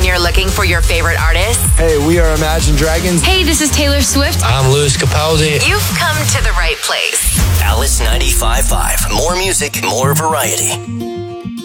you're looking for your favorite artists. Hey, we are Imagine Dragons. Hey, this is Taylor Swift. I'm Louis Capaldi. You've come to the right place. Alice 95.5. More music, more variety.